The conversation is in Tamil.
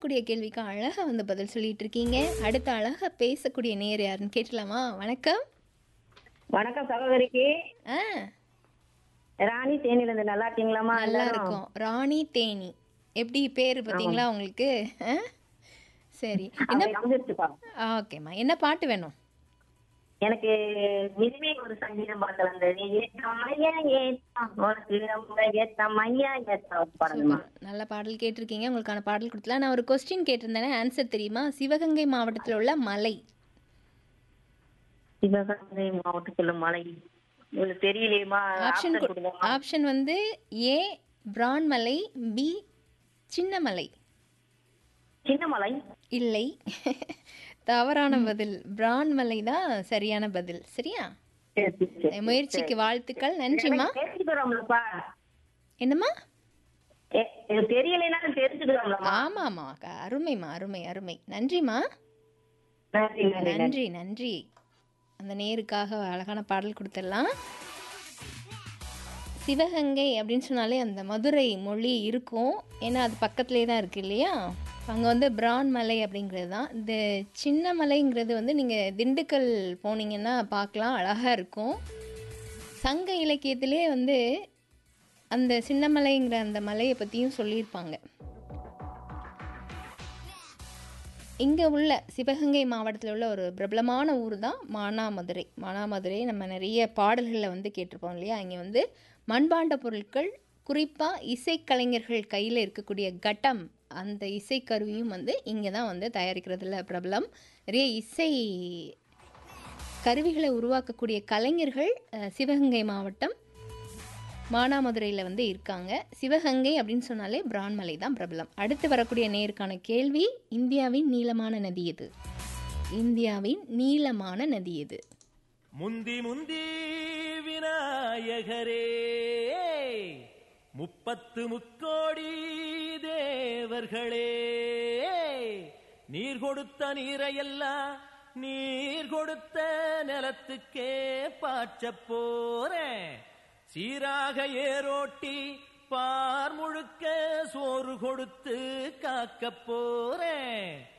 கேட்கக்கூடிய கேள்விக்கு அழகா வந்து பதில் சொல்லிட்டு இருக்கீங்க. அடுத்த அழகா பேசக்கூடிய நேர் யாருன்னு கேட்டலாமா? வணக்கம். வணக்கம் சகோதரிக்கு. ஆ ராணி தேனில இருந்து நல்லா இருக்கீங்களாமா? நல்லா எல்லாரும் இருக்கும். ராணி தேனி. எப்படி பேரு பார்த்தீங்களா உங்களுக்கு? ஆ சரி. என்ன அமைஞ்சிருச்சுப்பா. ஓகேம்மா. என்ன பாட்டு வேணும்? எனக்கு இனிமே ஒரு சங்கீதம் பாட்டு வந்தது. ஏத்தமையா ஏத்தம் உனக்கு ரொம்ப ஏத்தமையா ஏத்தம் பாடுங்கம்மா. சூப்பர். நல்ல பாடல் கேட்டிருக்கீங்க. உங்களுக்கான பாடல் கொடுத்துலாம். நான் ஒரு கொஸ்டின் கேட்டிருந்தேனே, ஆன்சர் தெரியுமா? சிவகங்கை மாவட்டத்தில் உள்ள மலை. சிவகங்கை மாவட்டத்துல மலை உங்களுக்கு தெரியலையுமா? ஆப்ஷன் ஆப்ஷன் கொடுங்கம்மா. ஆப்ஷன் வந்து ஏ பிரான்மலை, பி சின்னமலை. சின்னமலை. இல்லை. தவறான பதில். பிரான்மலை தான் சரியான பதில். சரியா? சரி, சரி, சரி. முயற்சிக்கு வாழ்த்துக்கள். நன்றிம்மா. எனக்கு தெரிஞ்சுக்கிறோம்லப்பா. என்னம்மா? இது தெரியலைன்னா தெரிஞ்சுக்கிறோம்லம்மா. ஆமாம்மா. அருமைம்மா, அருமை அருமை. நன்றிம்மா. நன்றி நன்றி நன்றி. நன்றி நன்றி. அந்த நேருக்காக அழகான பாடல் கொடுத்துடலாம். சிவகங்கை அப்படின்னு சொன்னாலே அந்த மதுரை மொழி இருக்கும். ஏன்னா அது பக்கத்துலேயே தான் இருக்குது இல்லையா? அங்கே வந்து பிரான்மலை அப்படிங்கிறது தான். இந்த சின்ன மலைங்கிறது வந்து நீங்கள் திண்டுக்கல் போனீங்கன்னா பார்க்கலாம், அழகாக இருக்கும். சங்க இலக்கியத்திலே வந்து அந்த சின்னமலைங்கிற அந்த மலையை பற்றியும் சொல்லியிருப்பாங்க. இங்கே உள்ள சிவகங்கை மாவட்டத்தில் உள்ள ஒரு பிரபலமான ஊர் தான் மானாமதுரை. மானாமதுரை நம்ம நிறைய பாடல்களில் வந்து கேட்டிருப்போம் இல்லையா? இங்கே வந்து மண்பாண்ட பொருட்கள், குறிப்பாக இசைக்கலைஞர்கள் கையில் இருக்கக்கூடிய கட்டம், அந்த இசைக்கருவியும் வந்து இங்கே தான் வந்து தயாரிக்கிறதுல பிரபலம். நிறைய இசை கருவிகளை உருவாக்கக்கூடிய கலைஞர்கள் சிவகங்கை மாவட்டம் மானாமதுரையில் வந்து இருக்காங்க. சிவகங்கை அப்படின்னு சொன்னாலே பிரான்மலை தான் பிரபலம். அடுத்து வரக்கூடிய நேருக்கான கேள்வி, இந்தியாவின் நீளமான நதி எது? இந்தியாவின் நீளமான நதி எது? முந்தி முந்தி விநாயகரே, 30 முக்கோடி தேவர்களே, நீர் கொடுத்த நீரையெல்லாம் நீர் கொடுத்த நிலத்துக்கே பாய்ச்சப் போறேன். சீராக ஏரோட்டி பார் முழுக்க சோறு கொடுத்து காக்க போறேன்.